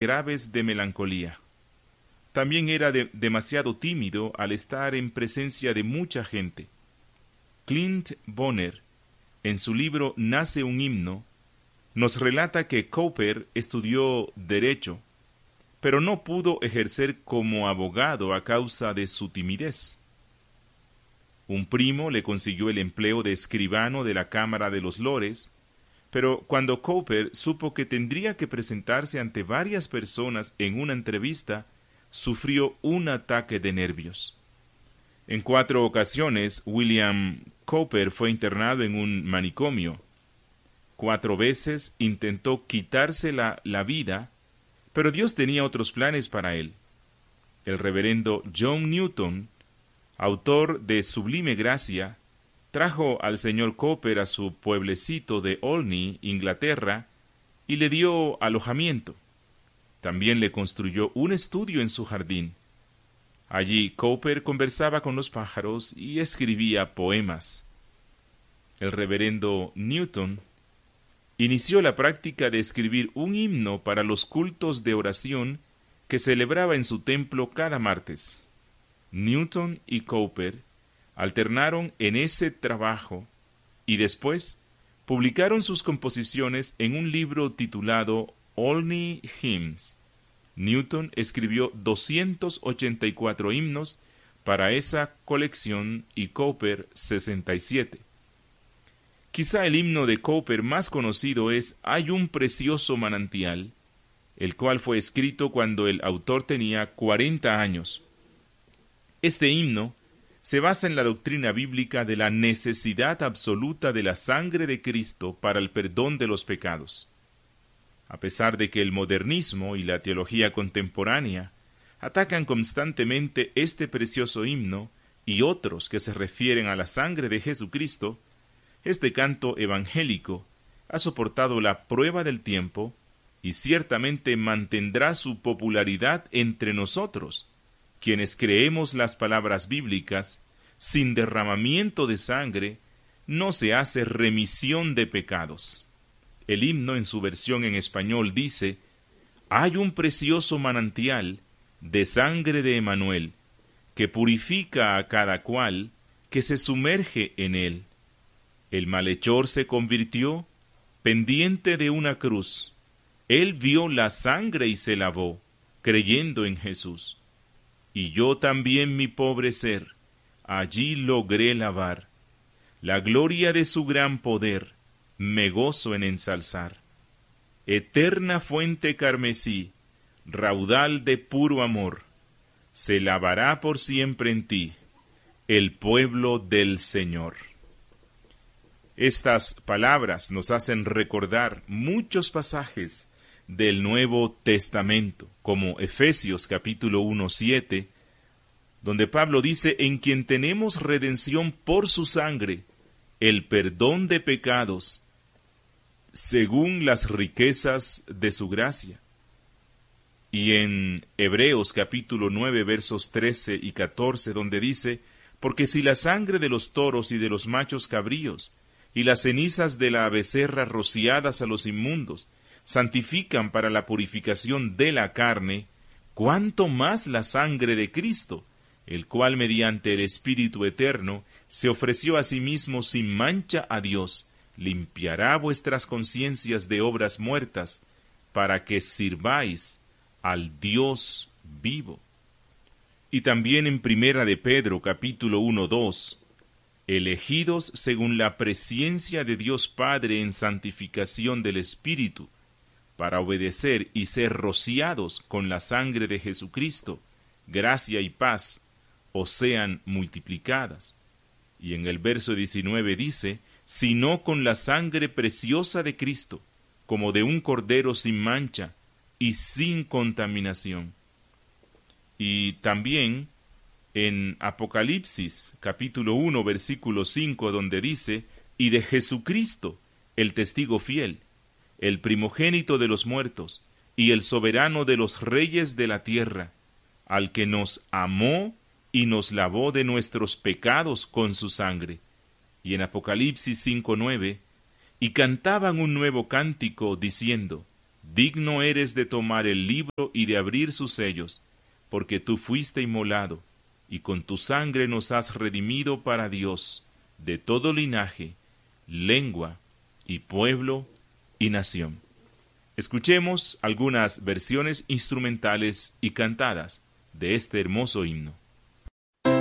graves de melancolía. También era demasiado tímido al estar en presencia de mucha gente. Clint Bonner, en su libro Nace un himno, nos relata que Cowper estudió Derecho, pero no pudo ejercer como abogado a causa de su timidez. Un primo le consiguió el empleo de escribano de la Cámara de los Lores, pero cuando Cowper supo que tendría que presentarse ante varias personas en una entrevista, sufrió un ataque de nervios. En 4 ocasiones, William Cowper fue internado en un manicomio. 4 veces intentó quitarse la vida, pero Dios tenía otros planes para él. El reverendo John Newton, autor de Sublime Gracia, trajo al señor Cowper a su pueblecito de Olney, Inglaterra, y le dio alojamiento. También le construyó un estudio en su jardín. Allí Cowper conversaba con los pájaros y escribía poemas. El reverendo Newton inició la práctica de escribir un himno para los cultos de oración que celebraba en su templo cada martes. Newton y Cowper alternaron en ese trabajo y después publicaron sus composiciones en un libro titulado Olney Hymns. Newton escribió 284 himnos para esa colección y Cowper 67. Quizá el himno de Cowper más conocido es Hay un precioso manantial, el cual fue escrito cuando el autor tenía 40 años. Este himno se basa en la doctrina bíblica de la necesidad absoluta de la sangre de Cristo para el perdón de los pecados. A pesar de que el modernismo y la teología contemporánea atacan constantemente este precioso himno y otros que se refieren a la sangre de Jesucristo, este canto evangélico ha soportado la prueba del tiempo y ciertamente mantendrá su popularidad entre nosotros, quienes creemos las palabras bíblicas: sin derramamiento de sangre no se hace remisión de pecados. El himno en su versión en español dice: hay un precioso manantial de sangre de Emanuel, que purifica a cada cual que se sumerge en él. El malhechor se convirtió pendiente de una cruz. Él vio la sangre y se lavó, creyendo en Jesús. Y yo también, mi pobre ser, allí logré lavar. La gloria de su gran poder me gozo en ensalzar. Eterna fuente carmesí, raudal de puro amor, se lavará por siempre en ti, el pueblo del Señor. Estas palabras nos hacen recordar muchos pasajes del Nuevo Testamento, como Efesios capítulo 1:7, donde Pablo dice: en quien tenemos redención por su sangre, el perdón de pecados, según las riquezas de su gracia. Y en Hebreos capítulo 9 versos 13 y 14, donde dice: porque si la sangre de los toros y de los machos cabríos y las cenizas de la becerra rociadas a los inmundos santifican para la purificación de la carne, cuánto más la sangre de Cristo, el cual mediante el Espíritu eterno se ofreció a sí mismo sin mancha a Dios, limpiará vuestras conciencias de obras muertas, para que sirváis al Dios vivo. Y también en Primera de Pedro, capítulo 1:2, elegidos según la presciencia de Dios Padre en santificación del Espíritu, para obedecer y ser rociados con la sangre de Jesucristo, gracia y paz os sean multiplicadas. Y en el verso 19 dice: sino con la sangre preciosa de Cristo, como de un cordero sin mancha y sin contaminación. Y también en Apocalipsis, capítulo 1, versículo 5, donde dice: y de Jesucristo, el testigo fiel, el primogénito de los muertos, y el soberano de los reyes de la tierra, al que nos amó y nos lavó de nuestros pecados con su sangre. Y en Apocalipsis 5:9, y cantaban un nuevo cántico, diciendo: Digno eres de tomar el libro y de abrir sus sellos, porque tú fuiste inmolado, y con tu sangre nos has redimido para Dios, de todo linaje, lengua y pueblo y nación. Escuchemos algunas versiones instrumentales y cantadas de este hermoso himno.